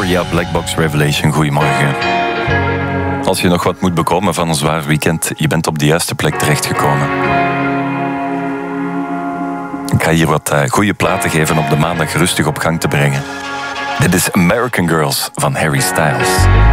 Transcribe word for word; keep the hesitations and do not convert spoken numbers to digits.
ja, Blackbox Revelation, goedemorgen. Als je nog wat moet bekomen van een zwaar weekend, je bent op de juiste plek terechtgekomen. Ik ga hier wat uh, goede platen geven om de maandag rustig op gang te brengen. Dit is American Girls van Harry Styles.